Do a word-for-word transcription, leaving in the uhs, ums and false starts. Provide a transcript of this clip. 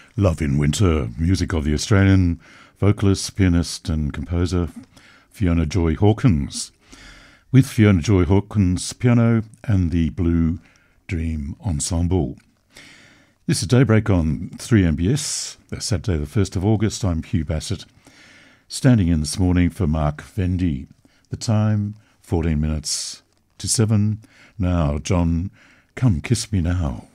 Love in Winter, music of the Australian vocalist, pianist and composer Fiona Joy Hawkins, with Fiona Joy Hawkins piano and the Blue Dream Ensemble. This is Daybreak on three M B S, Saturday the first of August. I'm Hugh Bassett, standing in this morning for Mark Vendy. The time, fourteen minutes to seven. Now, John, come kiss me now.